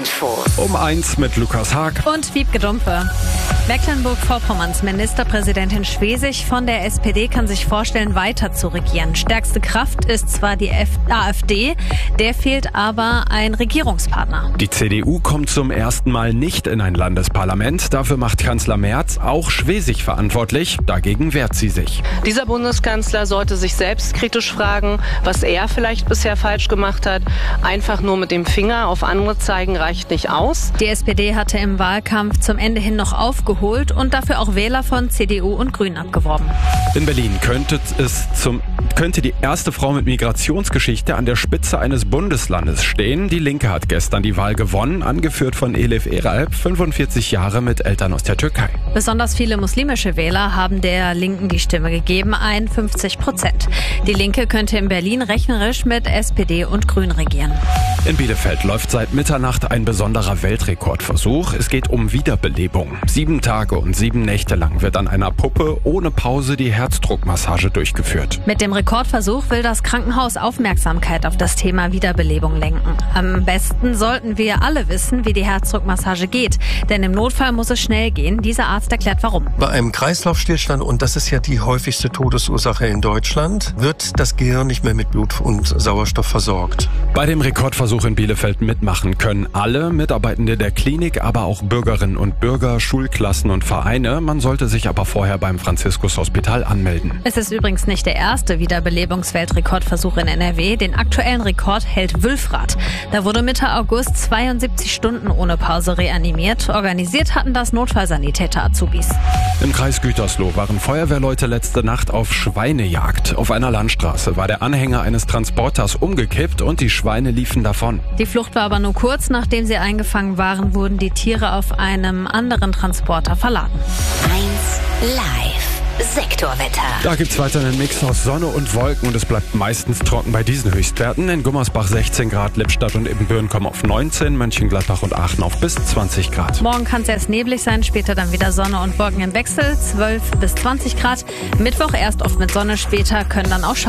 Info. Um 1 mit Lukas Haag. Und Wiebke Dumpe. Mecklenburg-Vorpommerns Ministerpräsidentin Schwesig von der SPD kann sich vorstellen, weiter zu regieren. Stärkste Kraft ist zwar die AfD, der fehlt aber ein Regierungspartner. Die CDU kommt zum ersten Mal nicht in ein Landesparlament. Dafür macht Kanzler Merz auch Schwesig verantwortlich. Dagegen wehrt sie sich. Dieser Bundeskanzler sollte sich selbst kritisch fragen, was er vielleicht bisher falsch gemacht hat. Einfach nur mit dem Finger auf andere zeigen reicht nicht aus. Die SPD hatte im Wahlkampf zum Ende hin noch aufgeholt und dafür auch Wähler von CDU und Grünen abgeworben. In Berlin könnte die erste Frau mit Migrationsgeschichte an der Spitze eines Bundeslandes stehen. Die Linke hat gestern die Wahl gewonnen, angeführt von Elif Eralp, 45 Jahre mit Eltern aus der Türkei. Besonders viele muslimische Wähler haben der Linken die Stimme gegeben, 51%. Die Linke könnte in Berlin rechnerisch mit SPD und Grünen regieren. In Bielefeld läuft seit Mitternacht ein besonderer Weltrekordversuch. Es geht um Wiederbelebung. 7 Tage und 7 Nächte lang wird an einer Puppe ohne Pause die Herzdruckmassage durchgeführt. Mit dem Rekordversuch will das Krankenhaus Aufmerksamkeit auf das Thema Wiederbelebung lenken. Am besten sollten wir alle wissen, wie die Herzdruckmassage geht. Denn im Notfall muss es schnell gehen. Dieser Arzt erklärt warum. Bei einem Kreislaufstillstand, und das ist ja die häufigste Todesursache in Deutschland, wird das Gehirn nicht mehr mit Blut und Sauerstoff versorgt. Bei dem Rekordversuch in Bielefeld mitmachen können alle Mitarbeitende der Klinik, aber auch Bürgerinnen und Bürger, Schulklassen und Vereine. Man sollte sich aber vorher beim Franziskus-Hospital anmelden. Es ist übrigens nicht der erste Wiederbelebungsweltrekordversuch in NRW. Den aktuellen Rekord hält Wülfrath. Da wurde Mitte August 72 Stunden ohne Pause reanimiert. Organisiert hatten das Notfallsanitäter-Azubis. Im Kreis Gütersloh waren Feuerwehrleute letzte Nacht auf Schweinejagd. Auf einer Landstraße war der Anhänger eines Transporters umgekippt und die Schweine liefen davon. Die Flucht war aber nur kurz. Nachdem sie eingefangen waren, wurden die Tiere auf einem anderen Transporter verladen. 1 Live. Sektorwetter. Da gibt's weiter einen Mix aus Sonne und Wolken und es bleibt meistens trocken bei diesen Höchstwerten. In Gummersbach 16 Grad, Lippstadt und Ibbenbüren kommen auf 19, Mönchengladbach und Aachen auf bis 20 Grad. Morgen kann es erst neblig sein, später dann wieder Sonne und Wolken im Wechsel, 12 bis 20 Grad. Mittwoch erst oft mit Sonne, später können dann auch Schauer